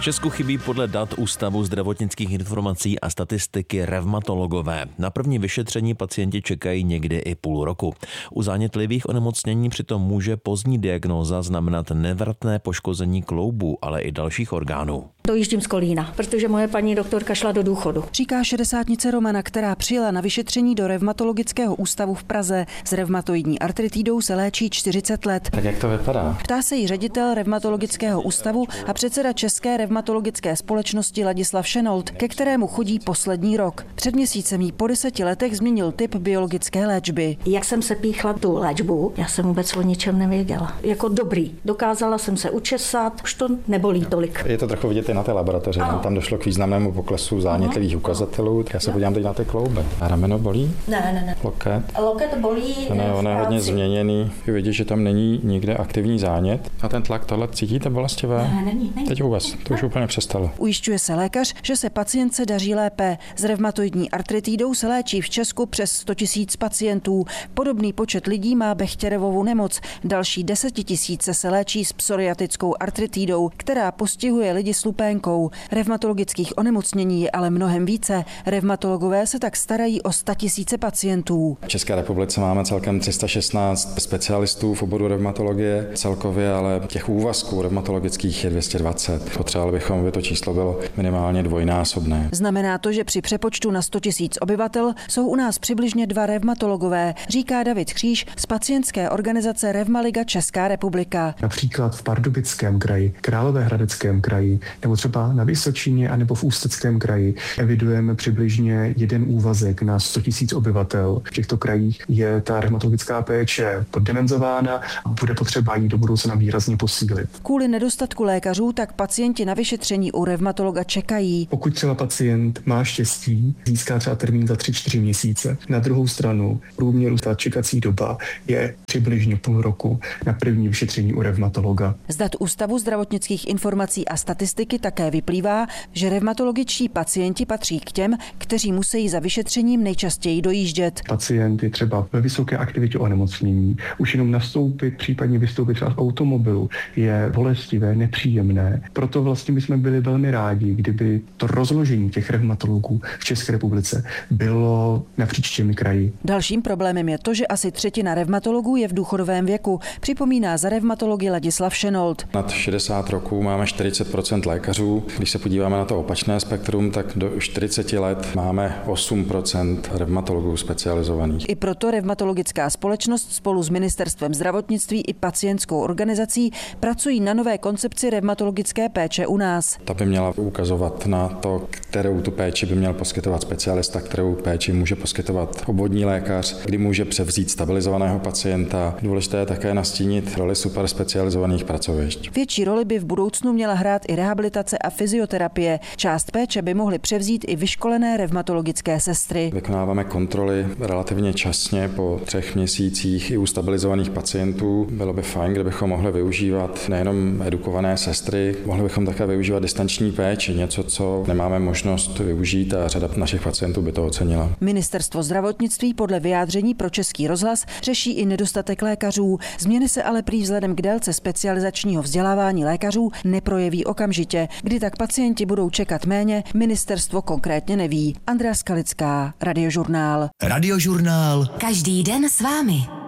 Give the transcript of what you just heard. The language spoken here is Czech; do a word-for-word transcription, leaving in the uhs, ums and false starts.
V Česku chybí podle dat Ústavu zdravotnických informací a statistiky revmatologové. Na první vyšetření pacienti čekají někdy i půl roku. U zánětlivých onemocnění přitom může pozdní diagnóza znamenat nevratné poškození kloubů, ale i dalších orgánů. Dojíždím z Kolína, protože moje paní doktorka šla do důchodu. Říká šedesátnice Romana, která přijela na vyšetření do revmatologického ústavu v Praze. S revmatoidní artritidou se léčí čtyřicet let. Tak jak to vypadá? Ptá se jí ředitel revmatologického ústavu a předseda České revmatologické společnosti Ladislav Šenold, ke kterému chodí poslední rok. Před měsícem jí po deseti letech změnil typ biologické léčby. Jak jsem se píchla tu léčbu, já jsem vůbec o ničem nevěděla. Jako dobrý. Dokázala jsem se učesat, už to nebolí tolik. Je to trochu vidět i na té laboratoři. Tam došlo k významnému poklesu zánětlivých ukazatelů. Já se podívám teď na ty klouby. A rameno bolí? Ne, ne, ne. Loket? Loket bolí. Ne, on je hodně změněný. Vy vidíte, že tam není nikde aktivní zánět. A ten tlak, tohle cítíte bolestivé? Ne, není, není. Teď vůbec, to už úplně přestalo. Ujišťuje se lékař, že se pacientce daří lépe. S revmatoidní artritidou se léčí v Česku přes sto tisíc pacientů. Podobný počet lidí má Bechterevovu nemoc. Další desetitisíce se léčí s psoriatickou artritidou, která postihuje lidi s lupénkou. Revmatologických onemocnění je ale mnohem více. Revmatologové se tak starají o statisíce pacientů. V České republice máme celkem tři sta šestnáct specialistů v oboru revmatologie celkově, ale těch úvazků revmatologických je dvě stě dvacet. Potřebovali bychom, aby to číslo bylo minimálně dvojnásobné. Znamená to, že při přepočtu na sto tisíc obyvatel jsou u nás přibližně dva revmatologové, říká David Kříž z pacientské organizace Revmaliga Česká republika. Například v Pardubickém kraji, Královéhradeckém kraji, nebo třeba na Vysočině a nebo v Ústeckém kraji evidujeme přibližně jeden úvazek na sto tisíc obyvatel. V těchto krajích je ta revmatologická péče poddimenzována a bude potřeba ji do budoucna výrazně posílit. Kvůli nedostatku lékařů tak pacienti na vyšetření u revmatologa čekají. Pokud třeba pacient má štěstí, získá třeba termín za tři čtyři měsíce. Na druhou stranu průměru ta čekací doba je přibližně půl roku na první vyšetření u revmatologa. Z dat Ústavu zdravotnických informací a statistiky také vyplývá, že revmatologičtí pacienti patří k těm, kteří musí za vyšetřením nejčastěji dojíždět. Pacient je třeba ve vysoké aktivitě onemocnění. Už jenom nastoupit, případně vystoupit třeba z automobilu je bolestivé, nepříjemné. Proto vlastně bychom byli velmi rádi, kdyby to rozložení těch revmatologů v České republice bylo napříč těmi kraji. Dalším problémem je to, že asi třetina revmatologů je v důchodovém věku, připomíná za revmatology Ladislav Šenold. Nad šedesát roků máme čtyřicet procent lékařů. Když se podíváme na to opačné spektrum, tak do čtyřicet let máme osm procent revmatologů specializovaných. I proto revmatologická společnost spolu s Ministerstvem zdravotnictví i pacientskou organizací pracují na nové koncepci revmatologické péče u nás. Ta by měla ukazovat na to, kterou tu péči by měl poskytovat specialista, kterou péči může poskytovat obvodní lékař, kdy může převzít stabilizovaného pacienta. Důležité je také nastínit roli superspecializovaných pracovišť. Větší roli by v budoucnu měla hrát i rehabilitace a fyzioterapie. Část péče by mohly převzít i vyškolené revmatologické sestry. Vykonáváme kontroly relativně časně po třech měsících i u stabilizovaných pacientů. Bylo by fajn, kdybychom mohli využívat nejenom edukované sestry, mohli bychom také využívat distanční péči, něco, co nemáme možnost využít a řada našich pacientů by to ocenila. Ministerstvo zdravotnictví podle vyjádření pro Český rozhlas řeší i nedostatek lékařů. Změny se ale prý vzhledem k délce specializačního vzdělávání lékařů neprojeví okamžitě. Kdy tak pacienti budou čekat méně, ministerstvo konkrétně neví. Andrea Skalická, Radiožurnál. Radiožurnál. Každý den s vámi.